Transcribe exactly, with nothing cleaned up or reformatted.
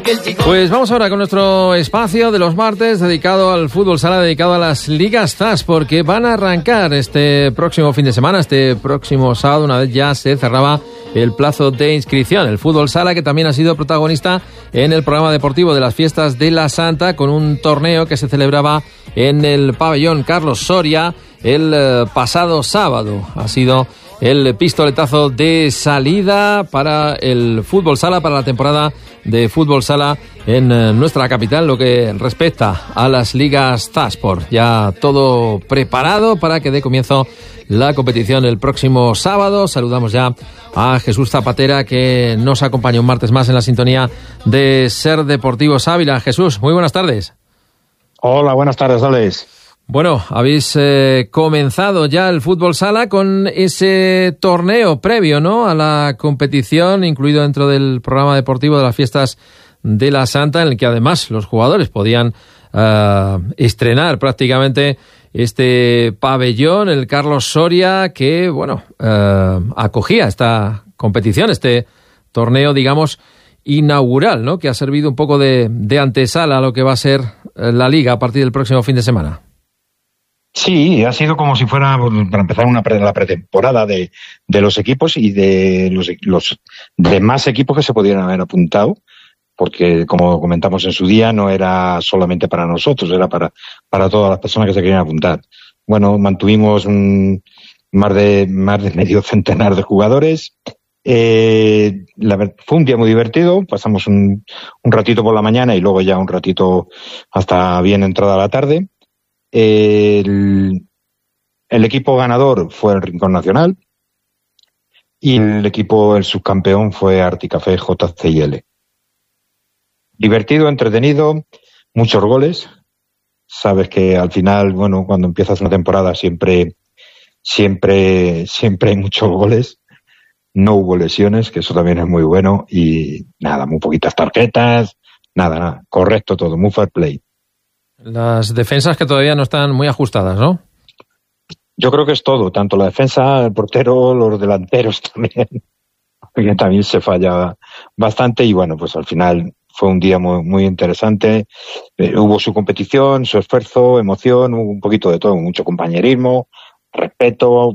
Pues vamos ahora con nuestro espacio de los martes dedicado al fútbol sala, dedicado a las ligas Z A S, porque van a arrancar este próximo fin de semana, este próximo sábado, una vez ya se cerraba el plazo de inscripción. El fútbol sala, que también ha sido protagonista en el programa deportivo de las fiestas de la Santa, con un torneo que se celebraba en el pabellón Carlos Soria el eh, pasado sábado. Ha sido el pistoletazo de salida para el fútbol sala, para la temporada de fútbol sala en eh, nuestra capital, lo que respecta a las ligas Z A S. Por ya todo preparado para que dé comienzo la competición el próximo sábado. Saludamos ya a Jesús Zapatera, que nos acompaña un martes más en la sintonía de Ser Deportivos Ávila. Jesús, muy buenas tardes. Hola, buenas tardes, Alex. Bueno, habéis eh, comenzado ya el fútbol sala con ese torneo previo, ¿no?, a la competición, incluido dentro del programa deportivo de las fiestas de la Santa, en el que además los jugadores podían uh, estrenar prácticamente este pabellón, el Carlos Soria, que, bueno, uh, acogía esta competición, este torneo, digamos, inaugural, ¿no?, que ha servido un poco de, de antesala a lo que va a ser la Liga a partir del próximo fin de semana. Sí, ha sido como si fuera para empezar una pre, la pretemporada de, de los equipos y de los, los demás equipos que se pudieran haber apuntado, porque, como comentamos en su día, no era solamente para nosotros, era para, para todas las personas que se querían apuntar. Bueno, mantuvimos un, más de más de medio centenar de jugadores. Eh, la, fue un día muy divertido, pasamos un, un ratito por la mañana y luego ya un ratito hasta bien entrada la tarde. El, el equipo ganador fue el Rincón Nacional y el equipo, el subcampeón, fue Articafé J C I L. Divertido, entretenido, muchos goles. Sabes que al final, bueno, cuando empiezas una temporada siempre, siempre, siempre hay muchos goles. No hubo lesiones, que eso también es muy bueno, y nada, muy poquitas tarjetas, nada, nada, correcto todo, muy fair play. Las defensas que todavía no están muy ajustadas, ¿no? Yo creo que es todo, tanto la defensa, el portero, los delanteros también, que también se falla bastante, y bueno, pues al final fue un día muy, muy interesante. Eh, hubo su competición, su esfuerzo, emoción, hubo un poquito de todo, mucho compañerismo, respeto,